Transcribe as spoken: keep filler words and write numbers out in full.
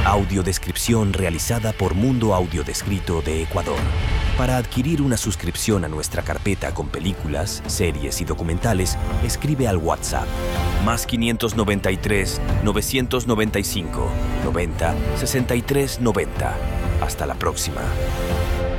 Audiodescripción realizada por Mundo Audiodescrito de Ecuador. Para adquirir una suscripción a nuestra carpeta con películas, series y documentales, escribe al WhatsApp más quinientos noventa y tres, novecientos noventa y cinco, noventa, sesenta y tres noventa. Hasta la próxima.